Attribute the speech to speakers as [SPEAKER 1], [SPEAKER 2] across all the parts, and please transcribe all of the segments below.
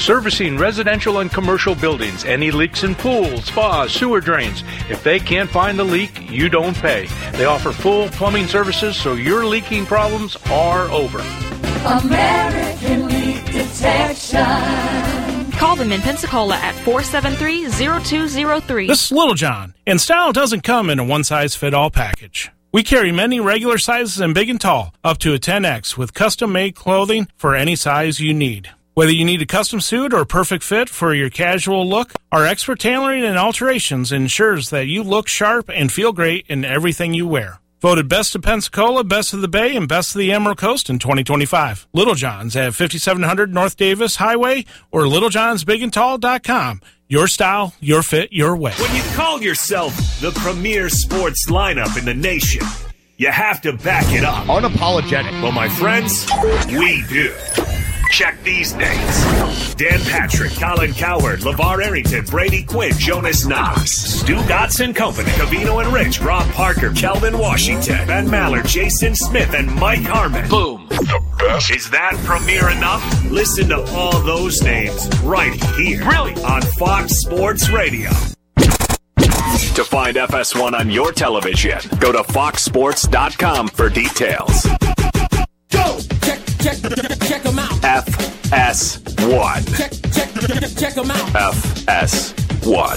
[SPEAKER 1] Servicing residential and commercial buildings. Any leaks in pools, spas, sewer drains. If they can't find the leak, you don't pay. They offer full plumbing services, so your leaking problems are over.
[SPEAKER 2] American Leak Detection.
[SPEAKER 3] Call them in Pensacola at 473-0203.
[SPEAKER 4] This is Little John, and style doesn't come in a one-size-fit-all package. We carry many regular sizes and big and tall, up to a 10X, with custom-made clothing for any size you need. Whether you need a custom suit or a perfect fit for your casual look, our expert tailoring and alterations ensures that you look sharp and feel great in everything you wear. Voted Best of Pensacola, Best of the Bay, and Best of the Emerald Coast in 2025. Little John's at 5700 North Davis Highway or littlejohnsbigandtall.com. Your style, your fit, your way.
[SPEAKER 5] When you call yourself the premier sports lineup in the nation, you have to back it up.
[SPEAKER 6] Unapologetic.
[SPEAKER 5] Well, my friends, we do. Check these names: Dan Patrick, Colin Cowherd, LeVar Arrington, Brady Quinn, Jonas Knox, Stu Dotson Company, Covino and Rich, Rob Parker, Kelvin Washington, Ben Maller, Jason Smith, and Mike Harmon. Boom. The best. Is that premier enough? Listen to all those names right here. Really? On Fox Sports Radio. To find FS1 on your television, go to foxsports.com for details.
[SPEAKER 2] Go! Check them out.
[SPEAKER 5] FS1.
[SPEAKER 2] Check them out.
[SPEAKER 5] FS1.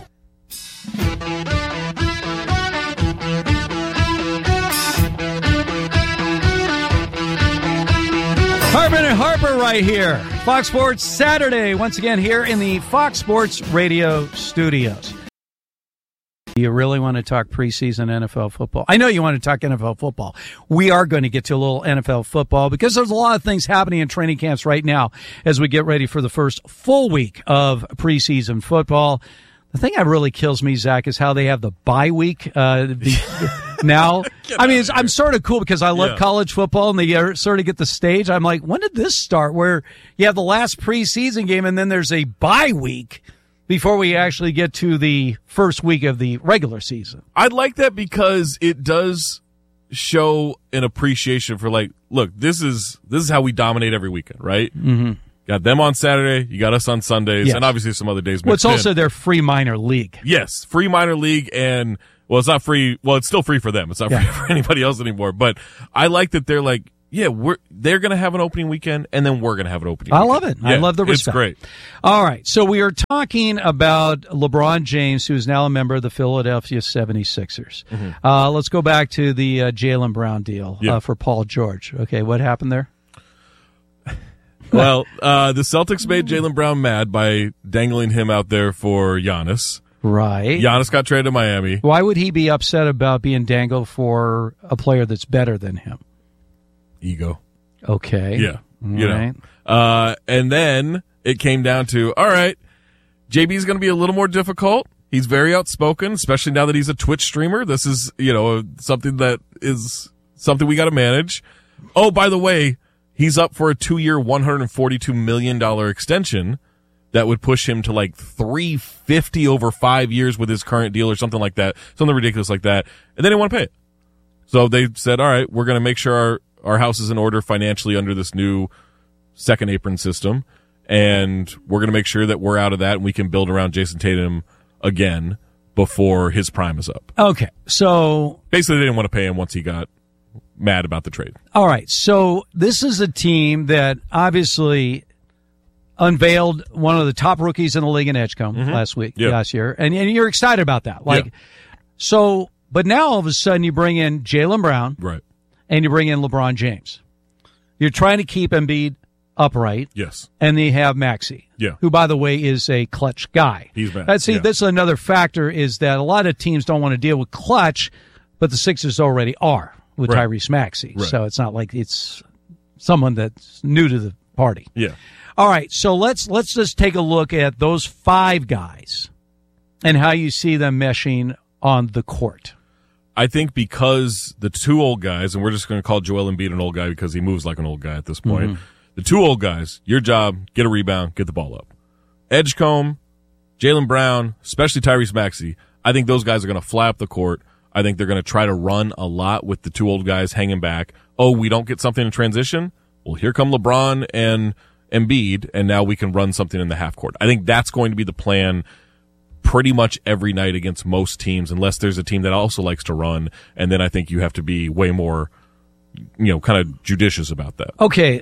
[SPEAKER 7] Hartman and Harper right here. Fox Sports Saturday, once again here in the Fox Sports Radio studios. You really want to talk preseason NFL football? I know you want to talk NFL football. We are going to get to a little NFL football because there's a lot of things happening in training camps right now as we get ready for the first full week of preseason football. The thing that really kills me, Zach, is how they have the bye week now. I mean, I'm sort of cool because I love college football, and they sort of get the stage. I'm like, when did this start where you have the last preseason game and then there's a bye week before we actually get to the first week of the regular season?
[SPEAKER 8] I'd like that because it does show an appreciation for, like, look, this is how we dominate every weekend, right? Mm-hmm. Got them on Saturday, you got us on Sundays, and obviously some other days.
[SPEAKER 7] Well, it's also their free minor league.
[SPEAKER 8] Yes, free minor league, and, well, it's not free. Well, it's still free for them. It's not free for anybody else anymore. But I like that they're like, they're going to have an opening weekend, and then we're going to have an opening weekend.
[SPEAKER 7] I love it. I love the respect.
[SPEAKER 8] It's great.
[SPEAKER 7] All right, so we are talking about LeBron James, who is now a member of the Philadelphia 76ers. Mm-hmm. Let's go back to the Jaylen Brown deal for Paul George. Okay, what happened there?
[SPEAKER 8] Well, the Celtics made Jaylen Brown mad by dangling him out there for Giannis.
[SPEAKER 7] Right.
[SPEAKER 8] Giannis got traded to Miami.
[SPEAKER 7] Why would he be upset about being dangled for a player that's better than him?
[SPEAKER 8] Ego.
[SPEAKER 7] Okay.
[SPEAKER 8] Yeah.
[SPEAKER 7] Right.
[SPEAKER 8] And then it came down to, all right, JB's going to be a little more difficult. He's very outspoken, especially now that he's a Twitch streamer. This is, something that is something we got to manage. Oh, by the way, he's up for a 2-year, $142 million extension that would push him to like $350 over 5 years with his current deal or something like that, something ridiculous like that. And they didn't want to pay it. So they said, all right, we're going to make sure our house is in order financially under this new second apron system. And we're going to make sure that we're out of that and we can build around Jason Tatum again before his prime is up.
[SPEAKER 7] Okay. So
[SPEAKER 8] basically they didn't want to pay him once he got mad about the trade.
[SPEAKER 7] All right. So this is a team that obviously unveiled one of the top rookies in the league in Edgecombe last year. And you're excited about that. So, but now all of a sudden you bring in Jaylen Brown.
[SPEAKER 8] Right.
[SPEAKER 7] And you bring in LeBron James. You're trying to keep Embiid upright.
[SPEAKER 8] Yes.
[SPEAKER 7] And they have Maxey.
[SPEAKER 8] Yeah.
[SPEAKER 7] Who, by the way, is a clutch guy.
[SPEAKER 8] He's bad.
[SPEAKER 7] This is another factor is that a lot of teams don't want to deal with clutch, but the Sixers already are with Tyrese Maxey. Right. So it's not like it's someone that's new to the party.
[SPEAKER 8] Yeah.
[SPEAKER 7] All right. So let's just take a look at those 5 guys and how you see them meshing on the court.
[SPEAKER 8] I think because the 2 old guys, and we're just going to call Joel Embiid an old guy because he moves like an old guy at this point. Mm-hmm. The 2 old guys, your job, get a rebound, get the ball up. Edgecombe, Jaylen Brown, especially Tyrese Maxey, I think those guys are going to fly up the court. I think they're going to try to run a lot with the 2 old guys hanging back. Oh, we don't get something in transition? Well, here come LeBron and Embiid, and now we can run something in the half court. I think that's going to be the plan pretty much every night against most teams, unless there's a team that also likes to run, and then I think you have to be way more, kind of judicious about that.
[SPEAKER 7] Okay,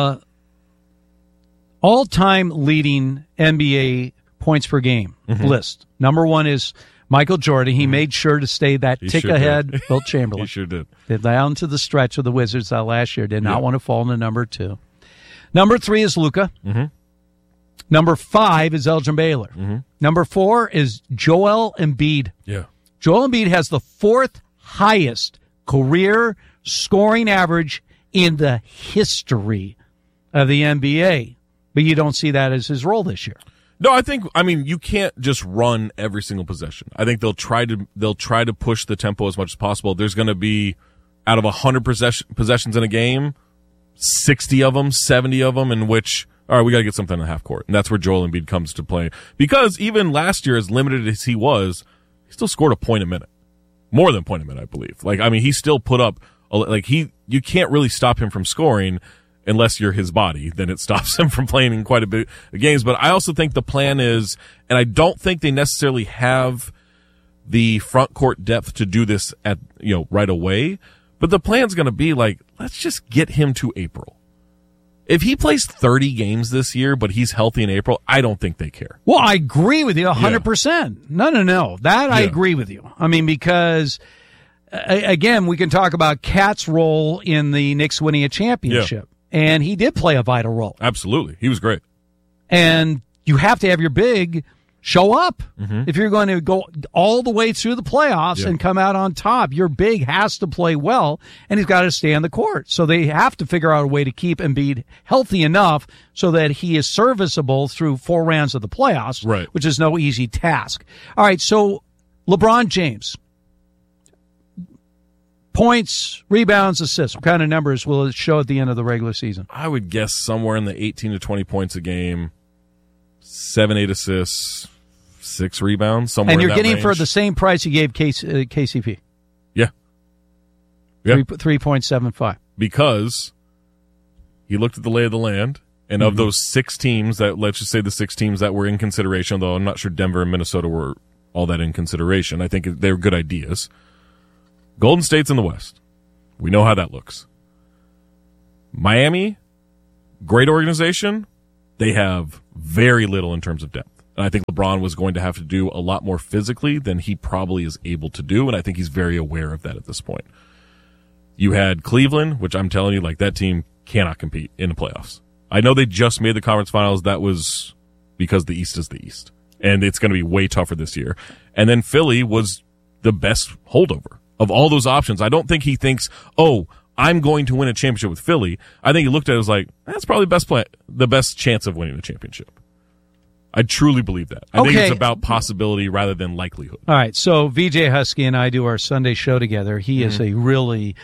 [SPEAKER 7] all-time leading NBA points per game list. Number one is Michael Jordan. He made sure to stay that tick ahead. Wilt Chamberlain.
[SPEAKER 8] He sure did.
[SPEAKER 7] Down to the stretch with the Wizards last year. Did not want to fall into number 2. Number 3 is Luka. Number 5 is Elgin Baylor. Number 4 is Joel Embiid.
[SPEAKER 8] Yeah.
[SPEAKER 7] Joel Embiid has the 4th highest career scoring average in the history of the NBA. But you don't see that as his role this year.
[SPEAKER 8] No, I mean, you can't just run every single possession. I think they'll try to push the tempo as much as possible. There's going to be, out of 100 possessions in a game, 60 of them, 70 of them in which, all right, we got to get something in the half court. And that's where Joel Embiid comes to play. Because even last year, as limited as he was, he still scored a point a minute. More than a point a minute, I believe. He still put up, you can't really stop him from scoring unless you're his body. Then it stops him from playing in quite a bit of games. But I also think the plan is, and I don't think they necessarily have the front court depth to do this at, right away. But the plan's going to be let's just get him to April. If he plays 30 games this year, but he's healthy in April, I don't think they care.
[SPEAKER 7] Well, I agree with you 100%. No. That I agree with you. I mean, because, again, we can talk about Cat's role in the Knicks winning a championship.
[SPEAKER 8] Yeah.
[SPEAKER 7] And he did play a vital role.
[SPEAKER 8] Absolutely. He was great.
[SPEAKER 7] And you have to have your big show up. If you're going to go all the way through the playoffs and come out on top, your big has to play well, and he's got to stay on the court. So they have to figure out a way to keep Embiid healthy enough so that he is serviceable through 4 rounds of the playoffs,
[SPEAKER 8] right,
[SPEAKER 7] which is no easy task. All right, so LeBron James. Points, rebounds, assists. What kind of numbers will it show at the end of the regular season?
[SPEAKER 8] I would guess somewhere in the 18 to 20 points a game, 7-8 assists, 6 rebounds, somewhere in that range.
[SPEAKER 7] And you're getting for the same price you gave KCP.
[SPEAKER 8] Yeah.
[SPEAKER 7] 3.75.
[SPEAKER 8] Because he looked at the lay of the land, and of those 6 teams let's just say the 6 teams that were in consideration, though I'm not sure Denver and Minnesota were all that in consideration. I think they're good ideas. Golden State's in the West. We know how that looks. Miami, great organization. They have very little in terms of depth. And I think LeBron was going to have to do a lot more physically than he probably is able to do, and I think he's very aware of that at this point. You had Cleveland, which I'm telling you, that team cannot compete in the playoffs. I know they just made the conference finals. That was because the East is the East. And it's going to be way tougher this year. And then Philly was the best holdover. Of all those options, I don't think he thinks, I'm going to win a championship with Philly. I think he looked at it as that's probably the best chance of winning a championship. I truly believe that. I think it's about possibility rather than likelihood.
[SPEAKER 7] All right, so VJ Husky and I do our Sunday show together. He is a really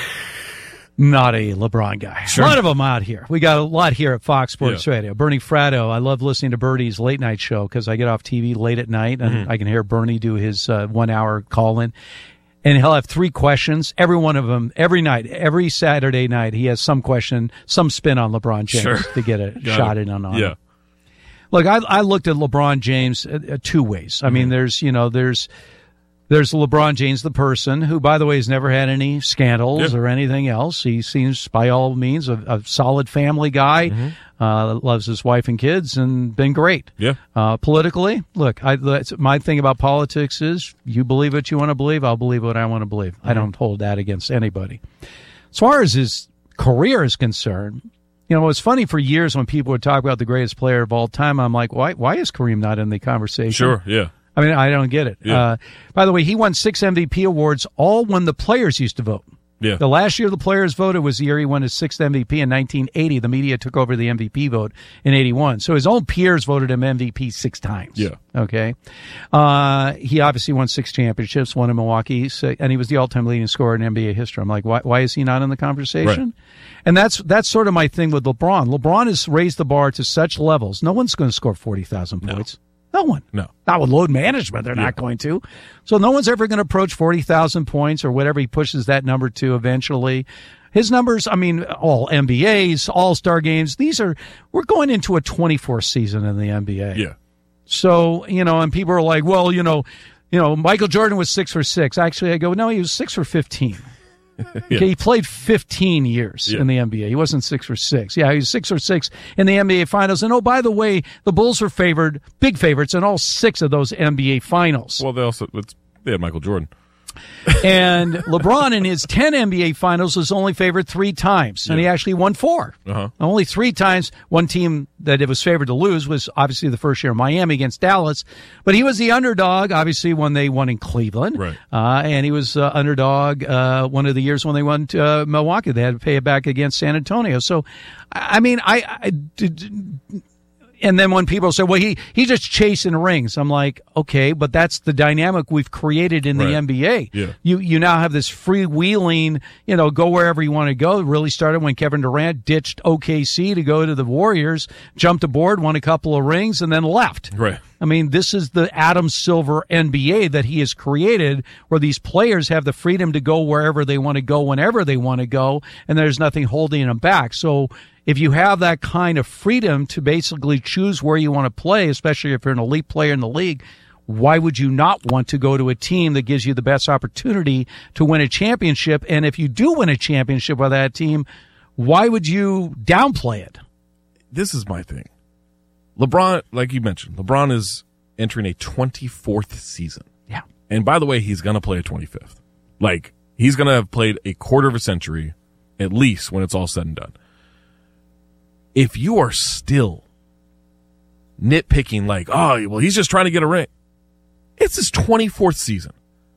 [SPEAKER 7] not a LeBron guy. Sure. A lot of them out here. We got a lot here at Fox Sports Radio. Bernie Fratto, I love listening to Bernie's late night show because I get off TV late at night and I can hear Bernie do his 1 hour call-in. And he'll have 3 questions, every one of them, every night, every Saturday night. He has some question, some spin on LeBron James to get a shot in on him.
[SPEAKER 8] Yeah.
[SPEAKER 7] Look, I looked at LeBron James 2 ways. I mean, there's LeBron James, the person, who, by the way, has never had any scandals or anything else. He seems, by all means, a solid family guy, loves his wife and kids, and been great.
[SPEAKER 8] Yeah.
[SPEAKER 7] Politically, look, my thing about politics is you believe what you want to believe, I'll believe what I want to believe. I don't hold that against anybody. As far as his career is concerned, it's funny for years when people would talk about the greatest player of all time, I'm like, why is Kareem not in the conversation?
[SPEAKER 8] Sure, yeah.
[SPEAKER 7] I mean, I don't get it.
[SPEAKER 8] Yeah.
[SPEAKER 7] By the way, he won 6 MVP awards, all when the players used to vote.
[SPEAKER 8] Yeah.
[SPEAKER 7] The last year the players voted was the year he won his 6th MVP in 1980. The media took over the MVP vote in 81. So his own peers voted him MVP 6 times.
[SPEAKER 8] Yeah.
[SPEAKER 7] Okay. He obviously won 6 championships, one in Milwaukee, and he was the all-time leading scorer in NBA history. I'm like, why is he not in the conversation?
[SPEAKER 8] Right.
[SPEAKER 7] And that's sort of my thing with LeBron. LeBron has raised the bar to such levels. No one's going to score 40,000 points. No one.
[SPEAKER 8] No.
[SPEAKER 7] Not with load management, they're not going to. So no one's ever going to approach 40,000 points or whatever he pushes that number to eventually. His numbers, I mean, all NBAs, all-star games, we're going into a 24th season in the NBA.
[SPEAKER 8] Yeah.
[SPEAKER 7] So, and people are like, well, Michael Jordan was 6 for 6. Actually, I go, no, he was 6 for 15. Okay, he played 15 years in the NBA. He wasn't 6 for 6. Yeah, he was 6 for 6 in the NBA Finals. And, oh, by the way, the Bulls were big favorites in all 6 of those NBA Finals.
[SPEAKER 8] Well, they had Michael Jordan.
[SPEAKER 7] And LeBron in his 10 NBA Finals was only favored 3 times, and he actually won 4. Only 3 times. One team that it was favored to lose was obviously the first year of Miami against Dallas, but he was the underdog, obviously, when they won in Cleveland.
[SPEAKER 8] Right.
[SPEAKER 7] And he was underdog one of the years when they won to Milwaukee. They had to pay it back against San Antonio. So, I mean, I did. And then when people say, well, he's just chasing rings, I'm like, okay, but that's the dynamic we've created in the NBA.
[SPEAKER 8] Yeah.
[SPEAKER 7] You now have this freewheeling, go wherever you want to go. It really started when Kevin Durant ditched OKC to go to the Warriors, jumped aboard, won a couple of rings, and then left.
[SPEAKER 8] Right.
[SPEAKER 7] I mean, this is the Adam Silver NBA that he has created, where these players have the freedom to go wherever they want to go, whenever they want to go, and there's nothing holding them back. So if you have that kind of freedom to basically choose where you want to play, especially if you're an elite player in the league, why would you not want to go to a team that gives you the best opportunity to win a championship? And if you do win a championship with that team, why would you downplay it?
[SPEAKER 8] This is my thing. LeBron, like you mentioned, LeBron is entering a 24th season.
[SPEAKER 7] Yeah.
[SPEAKER 8] And by the way, he's going to play a 25th. Like, he's going to have played a quarter of a century, at least, when it's all said and done. If you are still nitpicking like, oh, well, he's just trying to get a ring. It's his 24th season.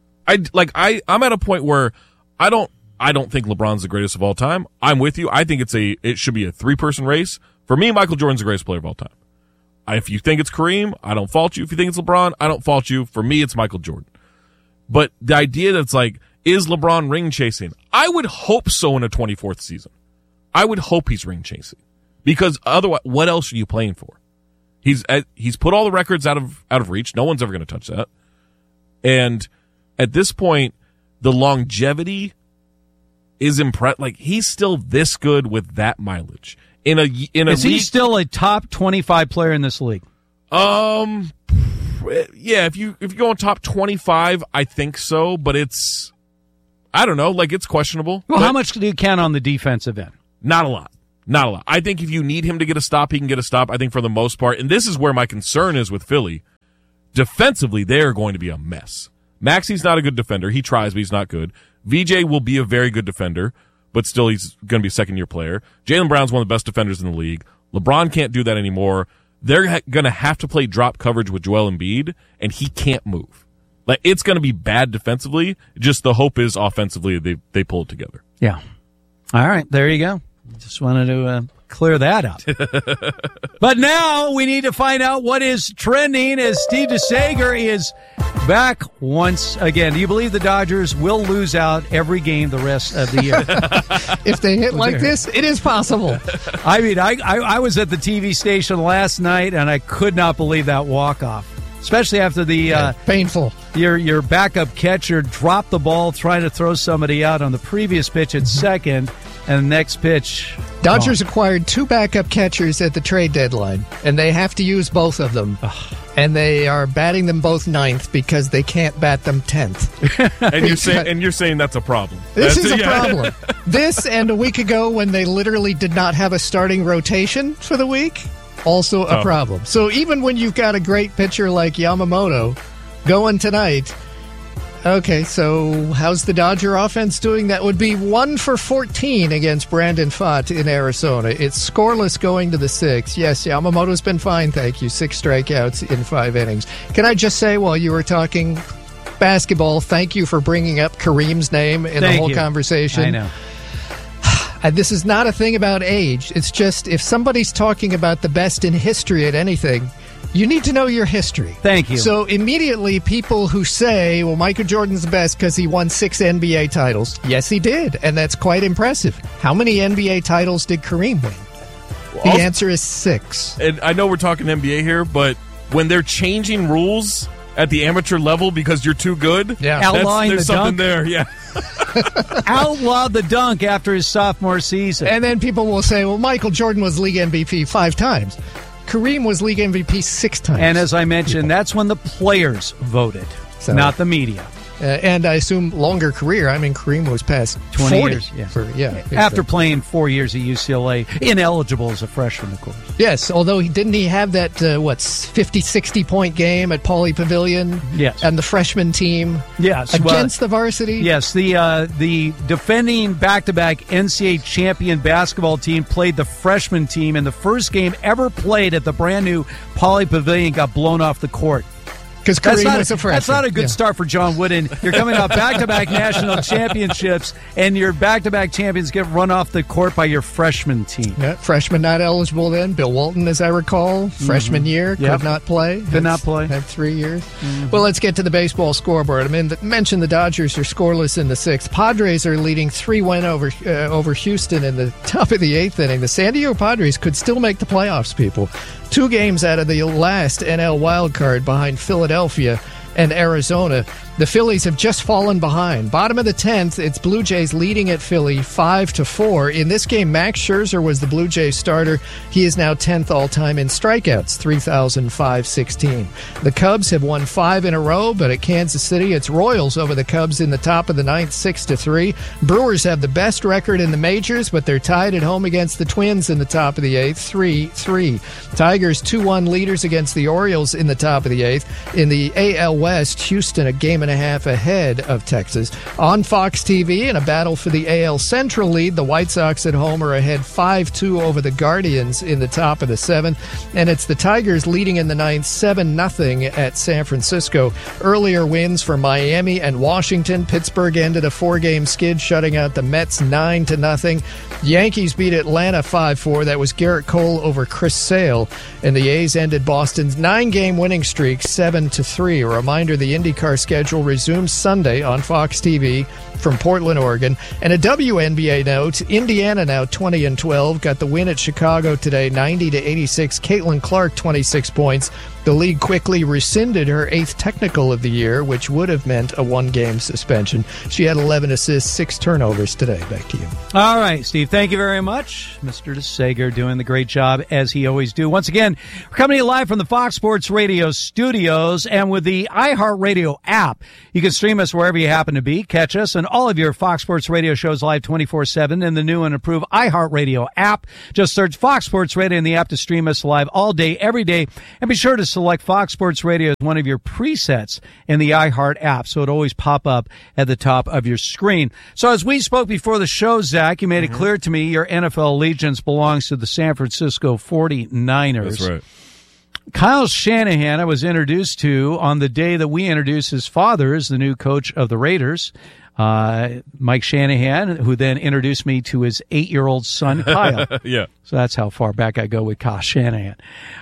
[SPEAKER 8] I'm at a point where I don't think LeBron's the greatest of all time. I'm with you. I think it should be a 3-person race. For me, Michael Jordan's the greatest player of all time. If you think it's Kareem, I don't fault you. If you think it's LeBron, I don't fault you. For me, it's Michael Jordan. But the idea that's like, is LeBron ring chasing? I would hope so in a 24th season. I would hope he's ring chasing. Because otherwise, what else are you playing for? He's put all the records out of reach. No one's ever going to touch that. And at this point, the longevity is impressive. Like, he's still this good with that mileage. Is
[SPEAKER 7] he still a top 25 player in this league?
[SPEAKER 8] Yeah, if you go on top 25, I think so. But it's, I don't know. Like, it's questionable.
[SPEAKER 7] Well, how much do you count on the defensive end?
[SPEAKER 8] Not a lot. Not a lot. I think if you need him to get a stop, he can get a stop, I think, for the most part. And this is where my concern is with Philly. Defensively, they are going to be a mess. Maxi's not a good defender. He tries, but he's not good. VJ will be a very good defender, but still he's going to be a second-year player. Jaylen Brown's one of the best defenders in the league. LeBron can't do that anymore. They're going to have to play drop coverage with Joel Embiid, and he can't move. Like, it's going to be bad defensively. Just the hope is offensively they pull it together.
[SPEAKER 7] Yeah. All right, there you go. Just wanted to clear that up. But now we need to find out what is trending as Steve DeSager is back once again. Do you believe the Dodgers will lose out every game the rest of the year?
[SPEAKER 3] If they hit like this, it is possible.
[SPEAKER 7] I mean, I was at the TV station last night, and I could not believe that walk-off. Especially after the
[SPEAKER 3] painful.
[SPEAKER 7] Your backup catcher dropped the ball trying to throw somebody out on the previous pitch at second, and the next pitch.
[SPEAKER 3] Dodgers acquired 2 backup catchers at the trade deadline, and they have to use both of them. And they are batting them both 9th because they can't bat them 10th.
[SPEAKER 8] And you're saying that's a problem.
[SPEAKER 3] This is a problem. This and a week ago when they literally did not have a starting rotation for the week. Also a problem. So even when you've got a great pitcher like Yamamoto going tonight, okay, so how's the Dodger offense doing? That would be 1 for 14 against Brandon Pfaadt in Arizona. It's scoreless going to the 6th. Yes, Yamamoto's been fine, thank you. 6 strikeouts in 5 innings. Can I just say, while you were talking basketball, thank you for bringing up Kareem's name in the whole conversation.
[SPEAKER 7] I know.
[SPEAKER 3] This is not a thing about age. It's just if somebody's talking about the best in history at anything, you need to know your history.
[SPEAKER 7] Thank you.
[SPEAKER 3] So immediately people who say, well, Michael Jordan's the best because he won 6 NBA titles. Yes, he did. And that's quite impressive. How many NBA titles did Kareem win? The answer is 6.
[SPEAKER 8] And I know we're talking NBA here, but when they're changing rules at the amateur level because you're too good.
[SPEAKER 3] Yeah.
[SPEAKER 7] Outlawing
[SPEAKER 8] There's
[SPEAKER 7] the
[SPEAKER 8] something
[SPEAKER 7] dunk.
[SPEAKER 8] there. Yeah.
[SPEAKER 7] Outlawed the dunk after his sophomore season.
[SPEAKER 3] And then people will say, well, Michael Jordan was league MVP 5 times. Kareem was league MVP 6 times.
[SPEAKER 7] And as I mentioned, that's when the players voted,
[SPEAKER 3] So-
[SPEAKER 7] not the media.
[SPEAKER 3] And I assume longer career. I mean, Kareem was past
[SPEAKER 7] 20
[SPEAKER 3] 40
[SPEAKER 7] years, yeah.
[SPEAKER 3] So-
[SPEAKER 7] After playing 4 years at UCLA, ineligible as a freshman, of course.
[SPEAKER 3] Yes, although he have that, 50, 60-point game at Pauley Pavilion?
[SPEAKER 7] Yes.
[SPEAKER 3] And the freshman team?
[SPEAKER 7] Yes.
[SPEAKER 3] Against the varsity?
[SPEAKER 7] Yes, the defending back-to-back NCAA champion basketball team played the freshman team, and the first game ever played at the brand-new Pauley Pavilion got blown off the court.
[SPEAKER 3] Because Kareem was a freshman.
[SPEAKER 7] That's not a good
[SPEAKER 3] Yeah.
[SPEAKER 7] start for John Wooden. You're coming off back-to-back national championships, and your back-to-back champions get run off the court by your freshman team.
[SPEAKER 3] Yeah, freshman not eligible then. Bill Walton, as I recall, freshman year,
[SPEAKER 7] Yep.
[SPEAKER 3] could not play.
[SPEAKER 7] Could not play.
[SPEAKER 3] Had 3 years. Well, let's get to the baseball scoreboard. I mean, mentioned the Dodgers are scoreless in the 6th. Padres are leading 3-1 over Houston in the top of the 8th inning. The San Diego Padres could still make the playoffs, people. 2 games out of the last NL wildcard behind Philadelphia and Arizona. The Phillies have just fallen behind. Bottom of the 10th, it's Blue Jays leading at Philly 5-4. In this game, Max Scherzer was the Blue Jays starter. He is now 10th all-time in strikeouts, 3,516. The Cubs have won 5 in a row, but at Kansas City, it's Royals over the Cubs in the top of the 9th, 6-3. Brewers have the best record in the majors, but they're tied at home against the Twins in the top of the 8th, 3-3. Tigers 2-1 leaders against the Orioles in the top of the 8th. In the AL West, Houston a game and a half ahead of Texas. On Fox TV, in a battle for the AL Central lead, the White Sox at home are ahead 5-2 over the Guardians in the top of the 7th. And it's the Tigers leading in the 9th 7-0 at San Francisco. Earlier wins for Miami and Washington. Pittsburgh ended a 4-game skid, shutting out the Mets 9-0. Yankees beat Atlanta 5-4. That was Garrett Cole over Chris Sale. And the A's ended Boston's 9-game winning streak 7-3. A reminder, the IndyCar schedule resumes Sunday on Fox TV from Portland, Oregon. And a WNBA note, Indiana now 20-12, got the win at Chicago today, 90-86. Caitlin Clark, 26 points. The league quickly rescinded her 8th technical of the year, which would have meant a 1-game suspension. She had 11 assists, 6 turnovers today. Back to you.
[SPEAKER 7] All right, Steve, thank you very much. Mr. DeSager doing the great job, as he always do. Once again, we're coming to you live from the Fox Sports Radio studios, and with the iHeartRadio app, you can stream us wherever you happen to be. Catch us and all of your Fox Sports Radio shows live 24/7 in the new and improved iHeartRadio app. Just search Fox Sports Radio in the app to stream us live all day, every day, and be sure to select Fox Sports Radio as one of your presets in the iHeart app, so it always pop up at the top of your screen. So as we spoke before the show, Zach, you made it clear to me your NFL allegiance belongs to the San Francisco 49ers.
[SPEAKER 8] That's right.
[SPEAKER 7] Kyle Shanahan, I was introduced to on the day that we introduced his father as the new coach of the Raiders, Mike Shanahan, who then introduced me to his 8-year-old son, Kyle.
[SPEAKER 8] Yeah.
[SPEAKER 7] So that's how far back I go with Kyle Shanahan.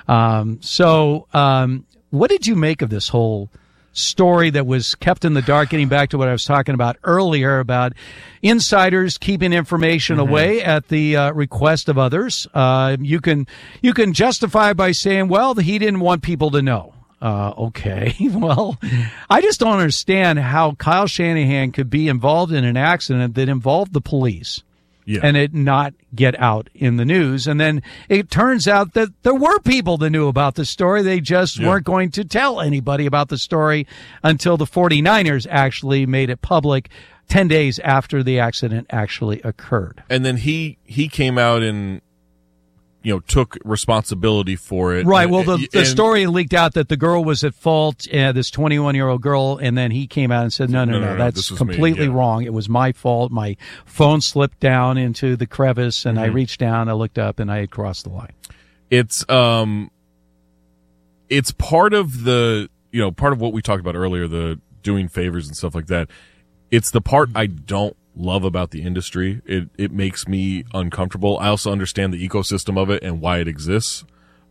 [SPEAKER 7] What did you make of this whole story that was kept in the dark, getting back to what I was talking about earlier about insiders keeping information away at the request of others? You can justify by saying, well, he didn't want people to know. Okay. Well, I just don't understand how Kyle Shanahan could be involved in an accident that involved the police.
[SPEAKER 8] Yeah.
[SPEAKER 7] And it not get out in the news. And then it turns out that there were people that knew about the story. They just weren't going to tell anybody about the story until the 49ers actually made it public 10 days after the accident actually occurred.
[SPEAKER 8] And then he came out and, took responsibility for it.
[SPEAKER 7] Right. Well, the story leaked out that the girl was at fault, this 21-year-old girl, and then he came out and said, no, that's completely wrong. It was my fault. My phone slipped down into the crevice, and I reached down, I looked up, and I had crossed the line.
[SPEAKER 8] It's part of the, part of what we talked about earlier, the doing favors and stuff like that. It's the part I don't love about the industry. It makes me uncomfortable. I also understand the ecosystem of it and why it exists.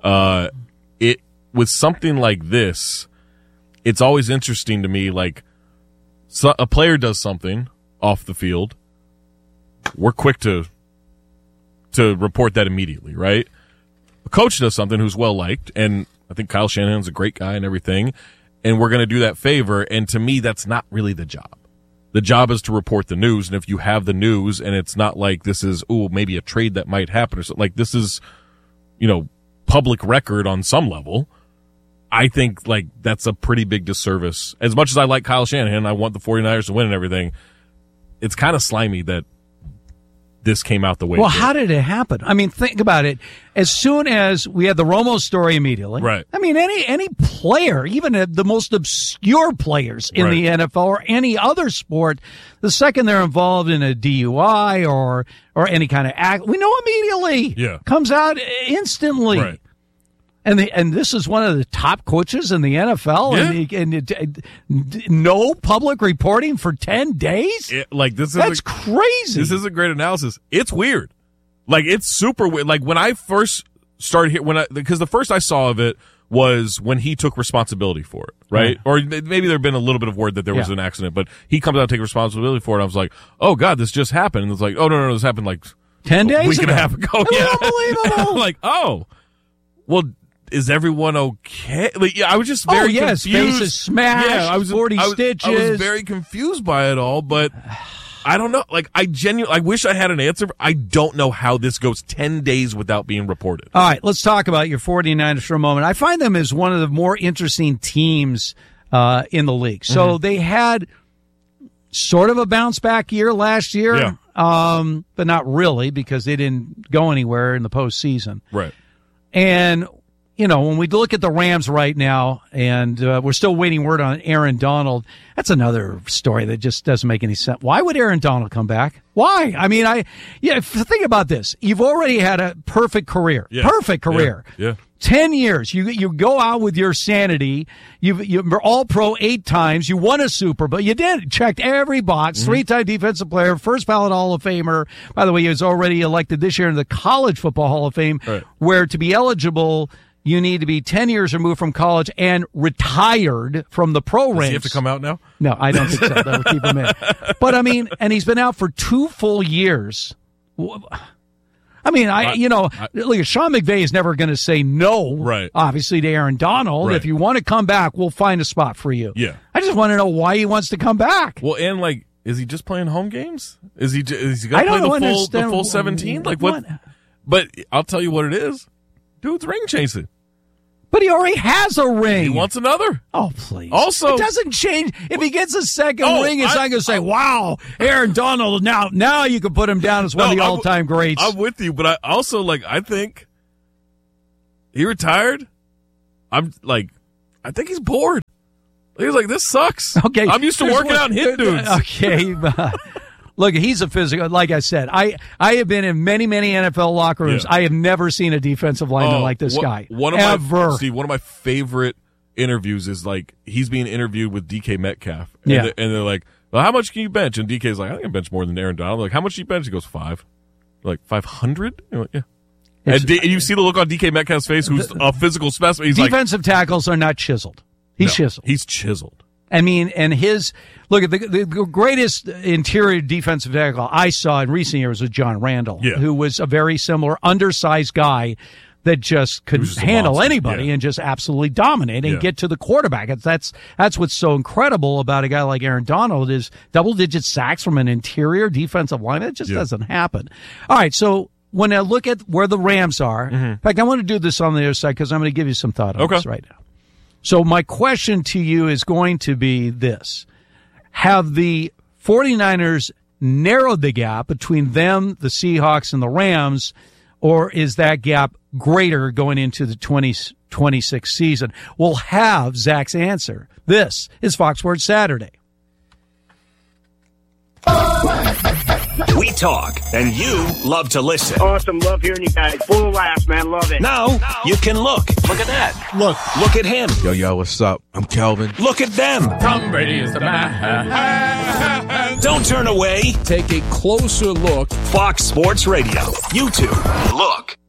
[SPEAKER 8] With something like this, it's always interesting to me, like, a player does something off the field, we're quick to report that immediately, right? A coach does something who's well liked, and I think Kyle Shanahan's a great guy and everything, and we're going to do that favor. And to me, that's not really the job. The job is to report the news. And if you have the news and it's not like this is, maybe a trade that might happen or something, like this is, public record on some level, I think like that's a pretty big disservice. As much as I like Kyle Shanahan, I want the 49ers to win and everything. It's kind of slimy that this came out the way.
[SPEAKER 7] Well,
[SPEAKER 8] it did.
[SPEAKER 7] how did it happen? I mean, think about it. As soon as we had the Romo story immediately,
[SPEAKER 8] right? I
[SPEAKER 7] mean, any player, even the most obscure players in the NFL or any other sport, the second they're involved in a DUI or any kind of act, we know immediately.
[SPEAKER 8] Yeah,
[SPEAKER 7] comes out instantly.
[SPEAKER 8] Right.
[SPEAKER 7] And this is one of the top coaches in the NFL, and no public reporting for 10 days.
[SPEAKER 8] That's
[SPEAKER 7] crazy.
[SPEAKER 8] This is a great analysis. It's weird, like it's super weird. Like when I first started here, because the first I saw of it was when he took responsibility for it, right? Or maybe there'd been a little bit of word that there was an accident, but he comes out and takes responsibility for it. And I was like, oh God, this just happened. And it's like, oh no, this happened like
[SPEAKER 7] 10 days,
[SPEAKER 8] a week and a half ago.
[SPEAKER 7] Yeah, unbelievable.
[SPEAKER 8] I'm like, oh, well. Is everyone okay? Like, I was just very confused.
[SPEAKER 7] Faces smashed,
[SPEAKER 8] yeah,
[SPEAKER 7] 40 stitches.
[SPEAKER 8] I was very confused by it all, but I don't know. Like, I wish I had an answer. I don't know how this goes 10 days without being reported.
[SPEAKER 7] All right, let's talk about your 49ers for a moment. I find them as one of the more interesting teams in the league. So they had sort of a bounce back year last year, but not really because they didn't go anywhere in the postseason.
[SPEAKER 8] Right.
[SPEAKER 7] And when we look at the Rams right now, and we're still waiting word on Aaron Donald, that's another story that just doesn't make any sense. Why would Aaron Donald come back? Why? I mean, think about this. You've already had a perfect career.
[SPEAKER 8] Yeah.
[SPEAKER 7] Perfect career.
[SPEAKER 8] Yeah.
[SPEAKER 7] 10 years. You go out with your sanity. You're all pro 8 times. You won a Super Bowl. You did. Checked every box. 3-time defensive player, first ballot Hall of Famer. By the way, he was already elected this year in the College Football Hall of Fame, where to be eligible, you need to be 10 years removed from college and retired from the pro ranks.
[SPEAKER 8] Does he have to come out now?
[SPEAKER 7] No, I don't think so. That'll keep him in. But, I mean, and he's been out for 2 full years. I mean, look, Sean McVay is never going to say no, obviously, to Aaron Donald. If you want to come back, we'll find a spot for you.
[SPEAKER 8] Yeah.
[SPEAKER 7] I just want to know why he wants to come back.
[SPEAKER 8] Well, and, like, is he just playing home games? Is he going to play the full 17? Like, what? But I'll tell you what it is. Dude's ring chasing.
[SPEAKER 7] But he already has a ring.
[SPEAKER 8] He wants another.
[SPEAKER 7] Oh, please.
[SPEAKER 8] Also,
[SPEAKER 7] it doesn't change. If he gets a second ring, it's not going to say, wow, Aaron Donald, now you can put him down as one of the all-time greats.
[SPEAKER 8] I'm with you, but I also, I think he retired. I think he's bored. He's like, this sucks.
[SPEAKER 7] Okay.
[SPEAKER 8] I'm used to working out and hitting dudes.
[SPEAKER 7] Okay. Look, he's a physical. Like I said, I have been in many, many NFL locker rooms. I have never seen a defensive lineman like this guy. One of
[SPEAKER 8] my favorite interviews is he's being interviewed with DK Metcalf, and they're like, "Well, how much can you bench?" And DK's like, "I can bench more than Aaron Donald." Like, how much do you bench? He goes, 5. Like 500? Like, yeah. And you see the look on DK Metcalf's face, who's a physical specimen. He's
[SPEAKER 7] defensive tackles are not chiseled. He's chiseled.
[SPEAKER 8] He's chiseled.
[SPEAKER 7] I mean, and look at the greatest interior defensive tackle I saw in recent years was John Randall, who was a very similar undersized guy that just could handle anybody and just absolutely dominate and get to the quarterback. That's what's so incredible about a guy like Aaron Donald is double-digit sacks from an interior defensive line. It just doesn't happen. All right, so when I look at where the Rams are, in fact, I want to do this on the other side because I'm going to give you some thought on this right now. So my question to you is going to be this. Have the 49ers narrowed the gap between them, the Seahawks, and the Rams, or is that gap greater going into the 2026 season? We'll have Zach's answer. This is Fox Sports Saturday.
[SPEAKER 5] We talk, and you love to listen.
[SPEAKER 6] Awesome. Love hearing you guys. Full of laughs, man. Love it.
[SPEAKER 5] Now, you can look. Look at that. Look at him.
[SPEAKER 9] Yo, what's up? I'm Kelvin.
[SPEAKER 5] Look at them.
[SPEAKER 2] Tom Brady is the man.
[SPEAKER 5] Don't turn away.
[SPEAKER 9] Take a closer look.
[SPEAKER 5] Fox Sports Radio. YouTube. Look.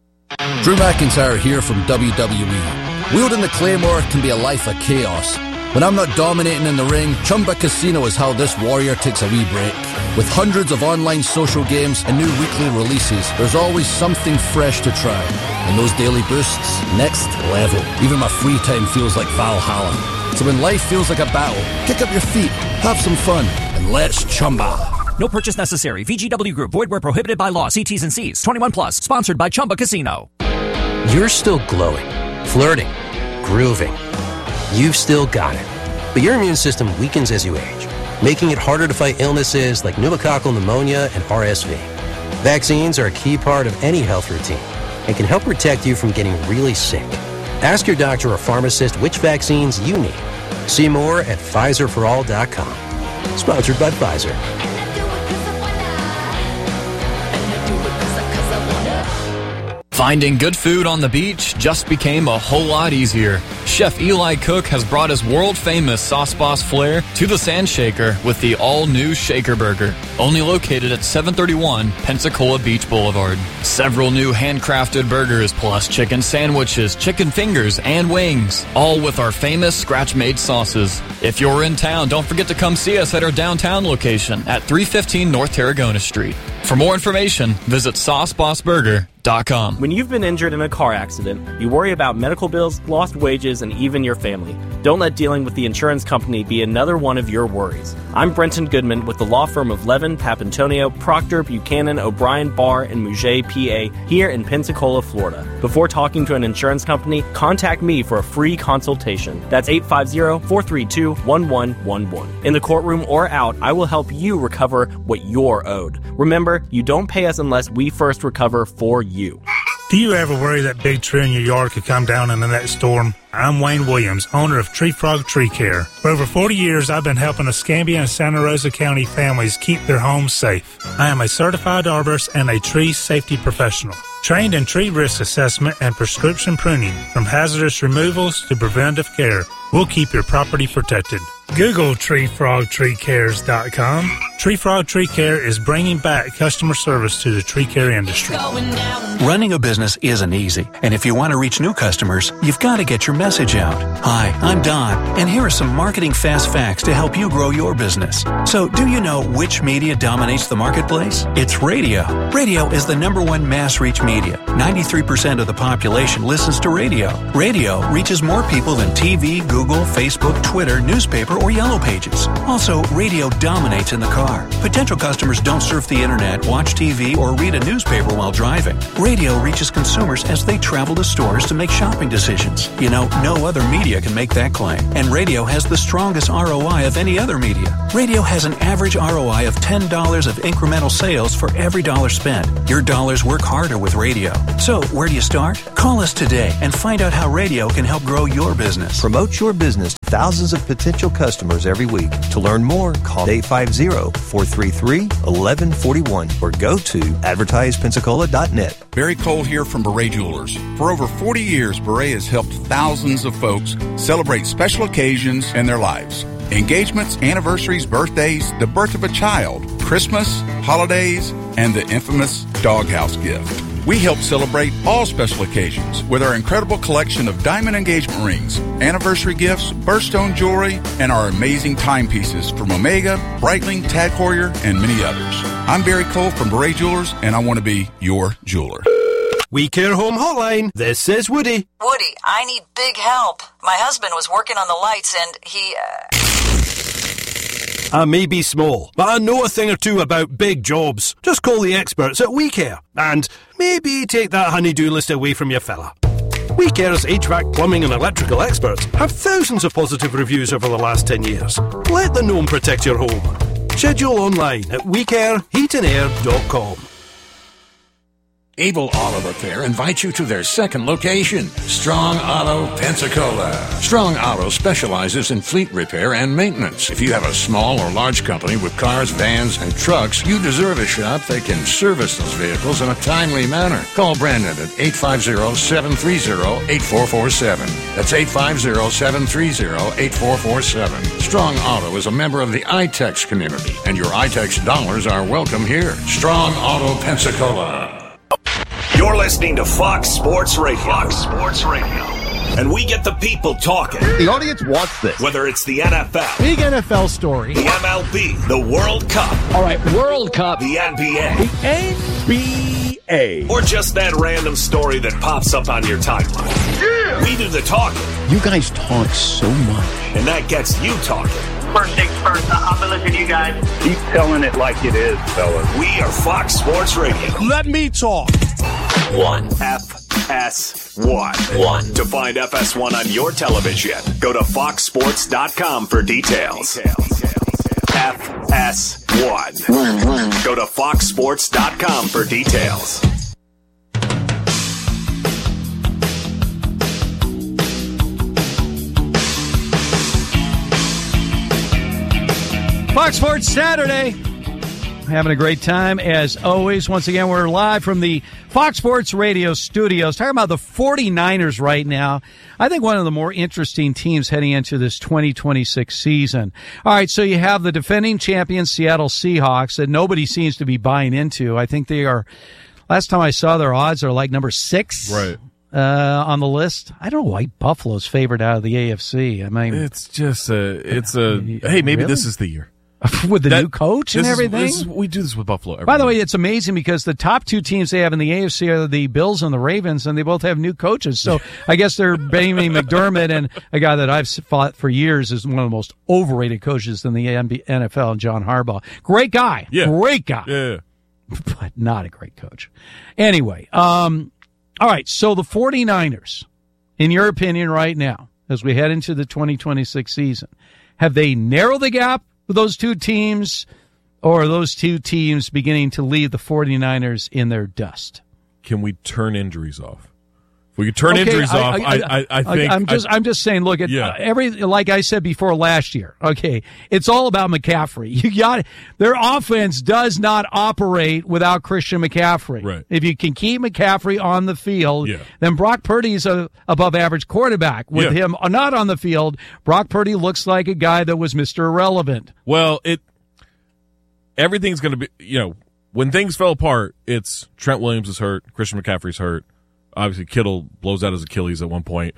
[SPEAKER 10] Drew McIntyre here from WWE. Wielding the Claymore can be a life of chaos. When I'm not dominating in the ring, Chumba Casino is how this warrior takes a wee break. With hundreds of online social games and new weekly releases, there's always something fresh to try. And those daily boosts, next level. Even my free time feels like Valhalla. So when life feels like a battle, kick up your feet, have some fun, and let's Chumba.
[SPEAKER 11] No purchase necessary. VGW Group. Void where prohibited by law. See T's and C's. 21 plus. Sponsored by Chumba Casino.
[SPEAKER 12] You're still glowing, flirting, grooving. You've still got it. But your immune system weakens as you age, making it harder to fight illnesses like pneumococcal pneumonia and RSV. Vaccines are a key part of any health routine and can help protect you from getting really sick. Ask your doctor or pharmacist which vaccines you need. See more at PfizerForAll.com. Sponsored by Pfizer.
[SPEAKER 13] Finding good food on the beach just became a whole lot easier. Chef Eli Cook has brought his world-famous Sauce Boss flair to the Sand Shaker with the all-new Shaker Burger, only located at 731 Pensacola Beach Boulevard. Several new handcrafted burgers plus chicken sandwiches, chicken fingers, and wings, all with our famous scratch-made sauces. If you're in town, don't forget to come see us at our downtown location at 315 North Tarragona Street. For more information, visit SauceBossBurger.com.
[SPEAKER 14] When you've been injured in a car accident, you worry about medical bills, lost wages, and even your family. Don't let dealing with the insurance company be another one of your worries. I'm Brenton Goodman with the law firm of Levin, Papantonio, Proctor, Buchanan, O'Brien, Barr, and Mouget, PA, here in Pensacola, Florida. Before talking to an insurance company, contact me for a free consultation. That's 850-432-1111. In the courtroom or out, I will help you recover what you're owed. Remember, you don't pay us unless we first recover for you.
[SPEAKER 4] Do you ever worry that big tree in your yard could come down in the next storm? I'm Wayne Williams, owner of Tree Frog Tree Care. For over 40 years, I've been helping Escambia and Santa Rosa County families keep their homes safe. I am a certified arborist and a tree safety professional, trained in tree risk assessment and prescription pruning, from hazardous removals to preventive care. We'll keep your property protected. Google TreeFrogTreeCares.com. Tree Frog Tree Care is bringing back customer service to the tree care industry.
[SPEAKER 15] Running a business isn't easy, and if you want to reach new customers, you've got to get your message out. Hi, I'm Don, and here are some marketing fast facts to help you grow your business. So, do you know which media dominates the marketplace? It's radio. Radio is the #1 mass reach media. 93% of the population listens to radio. Radio reaches more people than TV, Google, Facebook, Twitter, newspaper, or Yellow Pages. Also, radio dominates in the car. Potential customers don't surf the internet, watch TV, or read a newspaper while driving. Radio reaches consumers as they travel to stores to make shopping decisions. You know, no other media can make that claim. And radio has the strongest ROI of any other media. Radio has an average ROI of $10 of incremental sales for every dollar spent. Your dollars work harder with radio. So, where do you start? Call us today and find out how radio can help grow your business.
[SPEAKER 16] Promote your business to thousands of potential customers every week. To learn more, call 850-433-1141 or go to advertisepensacola.net.
[SPEAKER 17] Barry Cole here from Beret Jewelers. For over 40 years, Beret has helped thousands of folks celebrate special occasions in their lives. Engagements, anniversaries, birthdays, the birth of a child, Christmas, holidays, and the infamous doghouse gift. We help celebrate all special occasions with our incredible collection of diamond engagement rings, anniversary gifts, birthstone jewelry, and our amazing timepieces from Omega, Breitling, Tag Heuer, and many others. I'm Barry Cole from Beret Jewelers, and I want to be your jeweler.
[SPEAKER 18] We Care Home Hotline. This is Woody.
[SPEAKER 19] Woody, I need big help. My husband was working on the lights and he,
[SPEAKER 18] I may be small, but I know a thing or two about big jobs. Just call the experts at We Care and maybe take that honey-do list away from your fella. We Care's HVAC, plumbing and electrical experts have thousands of positive reviews over the last 10 years. Let the gnome protect your home. Schedule online at WeCareHeatAndAir.com.
[SPEAKER 20] Able Auto Repair invites you to their second location, Strong Auto, Pensacola. Strong Auto specializes in fleet repair and maintenance. If you have a small or large company with cars, vans, and trucks, you deserve a shop that can service those vehicles in a timely manner. Call Brandon at 850-730-8447. That's 850-730-8447. Strong Auto is a member of the iTex community, and your iTex dollars are welcome here. Strong Auto, Pensacola.
[SPEAKER 5] You're listening to Fox Sports Radio. Fox Sports Radio. And we get the people talking.
[SPEAKER 21] The audience wants this.
[SPEAKER 5] Whether it's the NFL,
[SPEAKER 3] big NFL story,
[SPEAKER 5] the MLB, the World Cup.
[SPEAKER 21] All right, World Cup.
[SPEAKER 5] The NBA.
[SPEAKER 21] The NBA.
[SPEAKER 5] Or just that random story that pops up on your timeline.
[SPEAKER 21] Yeah.
[SPEAKER 5] We do the talking.
[SPEAKER 21] You guys talk so much.
[SPEAKER 5] And that gets you talking.
[SPEAKER 6] First things first, I've been listening to you guys.
[SPEAKER 21] Keep telling it like it is, fellas.
[SPEAKER 5] We are Fox Sports Radio.
[SPEAKER 21] Let me talk.
[SPEAKER 5] One. FS1. To find FS1 on your television, go to foxsports.com for details. FS1. Go to foxsports.com for details.
[SPEAKER 7] Fox Sports Saturday. Having a great time as always. Once again, we're live from the Fox Sports Radio studios talking about the 49ers right now. I think one of the more interesting teams heading into this 2026 season. All right, so you have the defending champion Seattle Seahawks that nobody seems to be buying into. I think they are, last time I saw their odds are like number 6.
[SPEAKER 8] Right.
[SPEAKER 7] On the list. I don't know why Buffalo's favored out of the AFC. I mean,
[SPEAKER 8] it's just hey, maybe
[SPEAKER 7] really?
[SPEAKER 8] This is the year.
[SPEAKER 7] With the new coach and everything?
[SPEAKER 8] We do this with Buffalo every
[SPEAKER 7] By the
[SPEAKER 8] year.
[SPEAKER 7] way, it's amazing because the top two teams they have in the AFC are the Bills and the Ravens, and they both have new coaches. So I guess they're blaming McDermott and a guy that I've fought for years is one of the most overrated coaches in the NFL, John Harbaugh. Great guy.
[SPEAKER 8] Yeah.
[SPEAKER 7] Great guy.
[SPEAKER 8] Yeah.
[SPEAKER 7] But not a great coach. Anyway, all right, so the 49ers, in your opinion right now, as we head into the 2026 season, have they narrowed the gap with those two teams, or are those two teams beginning to leave the 49ers in their dust?
[SPEAKER 8] Can we turn injuries off? If we could turn injuries off, I think
[SPEAKER 7] I'm just saying. Look at like I said before last year. Okay, it's all about McCaffrey. You got their offense does not operate without Christian McCaffrey.
[SPEAKER 8] Right.
[SPEAKER 7] If you can keep McCaffrey on the field, then Brock Purdy's a above average quarterback. With him not on the field, Brock Purdy looks like a guy that was Mr. Irrelevant.
[SPEAKER 8] Well, everything's going to be when things fell apart. It's Trent Williams is hurt, Christian McCaffrey's hurt. Obviously, Kittle blows out his Achilles at one point.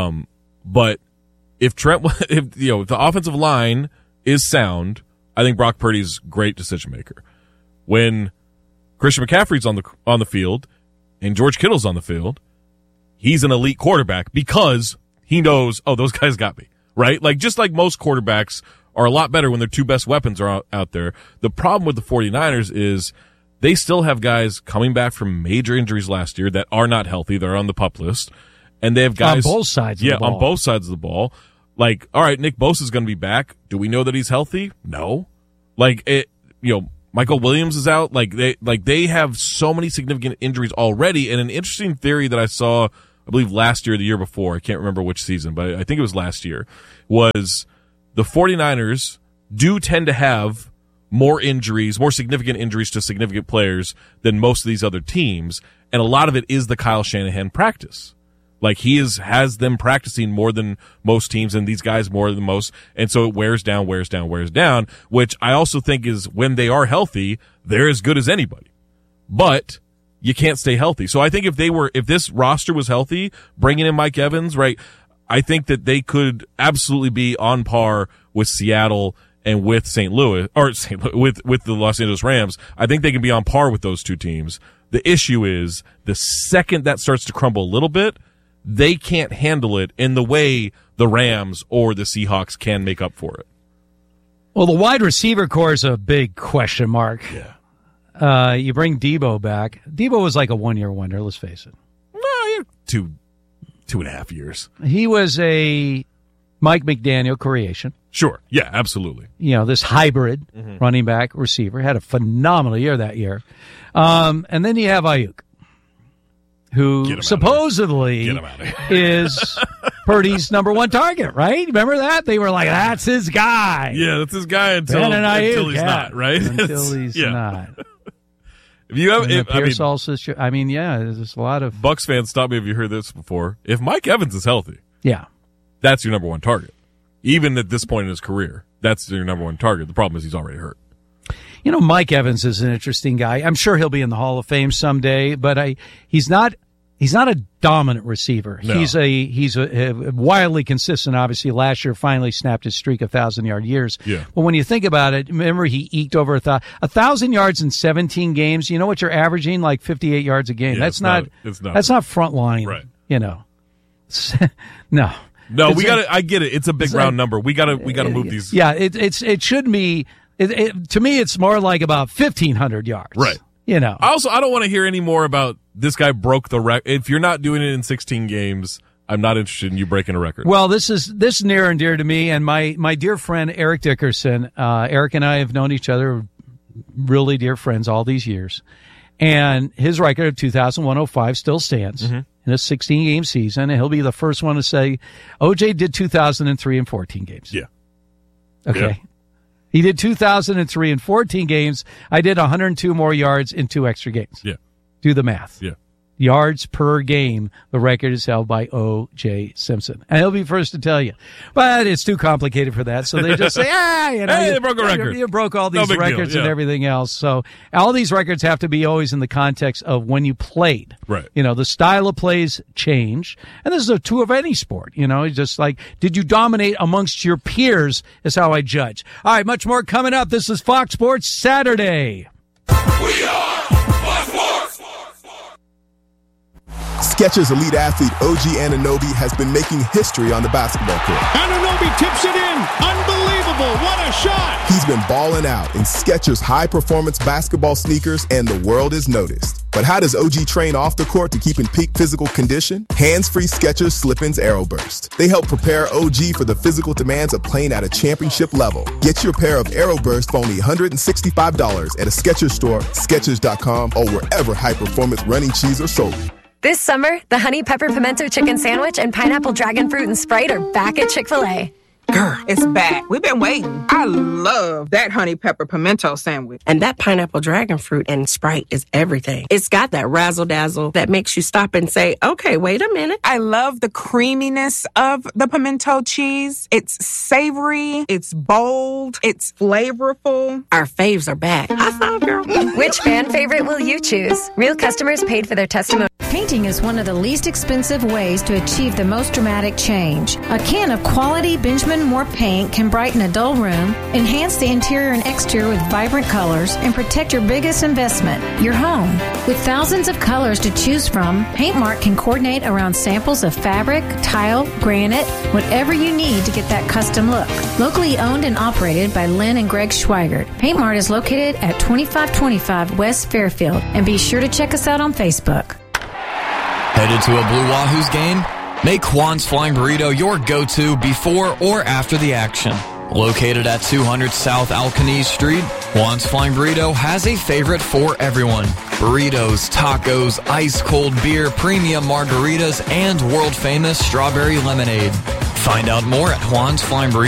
[SPEAKER 8] But if the offensive line is sound, I think Brock Purdy's great decision maker. When Christian McCaffrey's on the field and George Kittle's on the field, he's an elite quarterback because he knows, those guys got me, right? Just like most quarterbacks are a lot better when their two best weapons are out there. The problem with the 49ers is they still have guys coming back from major injuries last year that are not healthy. They're on the PUP list. And they have guys
[SPEAKER 7] on both sides of the ball.
[SPEAKER 8] on both sides of the ball. All right, Nick Bosa's going to be back. Do we know that he's healthy? No. Michael Williams is out. They have so many significant injuries already. And an interesting theory that I saw, I believe last year or the year before, I can't remember which season, but I think it was last year, was the 49ers do tend to have more significant injuries to significant players than most of these other teams. And a lot of it is the Kyle Shanahan practice. He has them practicing more than most teams and these guys more than most. And so it wears down, which I also think is when they are healthy, they're as good as anybody. But you can't stay healthy. So I think if this roster was healthy, bringing in Mike Evans, right, I think that they could absolutely be on par with Seattle and with St. Louis, with the Los Angeles Rams. I think they can be on par with those two teams. The issue is the second that starts to crumble a little bit, they can't handle it in the way the Rams or the Seahawks can make up for it.
[SPEAKER 7] Well, the wide receiver core is a big question mark.
[SPEAKER 8] Yeah.
[SPEAKER 7] You bring Debo back. Debo was like a one-year wonder, let's face it.
[SPEAKER 8] No, 2.5 years.
[SPEAKER 7] He was a Mike McDaniel creation.
[SPEAKER 8] Sure. Yeah, absolutely.
[SPEAKER 7] This hybrid running back receiver had a phenomenal year that year. And then you have Ayuk, who supposedly is Purdy's number one target, right? Remember that? They were like, that's his guy.
[SPEAKER 8] Yeah, that's his guy until he's not, right?
[SPEAKER 7] Until he's not.
[SPEAKER 8] If you have,
[SPEAKER 7] there's a lot of
[SPEAKER 8] Bucs fans. Stop me if you heard this before. If Mike Evans is healthy, that's your number one target. Even at this point in his career, that's your number one target. The problem is he's already hurt.
[SPEAKER 7] Mike Evans is an interesting guy. I'm sure he'll be in the Hall of Fame someday, but he's not He's not a dominant receiver.
[SPEAKER 8] No.
[SPEAKER 7] He's a wildly consistent. Obviously, last year finally snapped his streak of 1,000-yard years.
[SPEAKER 8] Yeah.
[SPEAKER 7] But when you think about it, remember he eked over 1,000 yards in 17 games. You know what you're averaging? Like 58 yards a game.
[SPEAKER 8] Yeah,
[SPEAKER 7] that's not front line.
[SPEAKER 8] Right.
[SPEAKER 7] You know. No.
[SPEAKER 8] No, I get it. It's a big round number. We gotta move these.
[SPEAKER 7] Yeah, it should be. To me, it's more like about 1,500 yards.
[SPEAKER 8] Right.
[SPEAKER 7] You know.
[SPEAKER 8] I don't want to hear any more about this guy broke the record. If you're not doing it in 16 games, I'm not interested in you breaking a record.
[SPEAKER 7] Well, this is near and dear to me, and my dear friend Eric Dickerson. Eric and I have known each other, really dear friends, all these years, and his record of 2,105 still stands in a 16-game season, and he'll be the first one to say, OJ did 2,003 in 14 games.
[SPEAKER 8] Yeah.
[SPEAKER 7] Okay.
[SPEAKER 8] Yeah.
[SPEAKER 7] He did 2,003 in 14 games. I did 102 more yards in 2 extra games.
[SPEAKER 8] Yeah.
[SPEAKER 7] Do the math.
[SPEAKER 8] Yeah.
[SPEAKER 7] Yards per game, the record is held by O.J. Simpson. And he'll be first to tell you. But it's too complicated for that, so they just say,
[SPEAKER 8] hey, they broke a record.
[SPEAKER 7] You broke all these records and everything else. So all these records have to be always in the context of when you played.
[SPEAKER 8] Right.
[SPEAKER 7] You know, the style of plays change. And this is true of any sport. You know, just like, did you dominate amongst your peers is how I judge. All right, much more coming up. This is Fox Sports Saturday.
[SPEAKER 2] We are Fox Sports.
[SPEAKER 1] Skechers elite athlete OG Anunoby has been making history on the basketball court.
[SPEAKER 2] Anunoby tips it in. Unbelievable. What a shot.
[SPEAKER 1] He's been balling out in Skechers high-performance basketball sneakers, and the world has noticed. But how does OG train off the court to keep in peak physical condition? Hands-free Skechers Slip-ins Aeroburst. They help prepare OG for the physical demands of playing at a championship level. Get your pair of Aeroburst for only $165 at a Skechers store, Skechers.com, or wherever high-performance running shoes are sold.
[SPEAKER 22] This summer, the Honey Pepper Pimento Chicken Sandwich and Pineapple Dragon Fruit and Sprite are back at Chick-fil-A.
[SPEAKER 23] Girl, it's back. We've been waiting. I love that honey pepper pimento sandwich.
[SPEAKER 24] And that pineapple dragon fruit and Sprite is everything. It's got that razzle-dazzle that makes you stop and say, okay, wait a minute.
[SPEAKER 23] I love the creaminess of the pimento cheese. It's savory. It's bold. It's flavorful.
[SPEAKER 24] Our faves are back. High five, girl.
[SPEAKER 22] Which fan favorite will you choose? Real customers paid for their testimony.
[SPEAKER 25] Painting is one of the least expensive ways to achieve the most dramatic change. A can of quality Benjamin Moore paint can brighten a dull room, enhance the interior and exterior with vibrant colors, and protect your biggest investment, your home. With thousands of colors to choose from, Paintmark can coordinate around samples of fabric, tile, granite, whatever you need to get that custom look. Locally owned and operated by Lynn and Greg Schweigert, Paintmart is located at 2525 West Fairfield, and be sure to check us out on Facebook.
[SPEAKER 13] Headed to a Blue Wahoos game? Make Juan's Flying Burrito your go-to before or after the action. Located at 200 South Alcanese Street, Juan's Flying Burrito has a favorite for everyone. Burritos, tacos, ice-cold beer, premium margaritas, and world-famous strawberry lemonade. Find out more at Juan's Flying Burrito.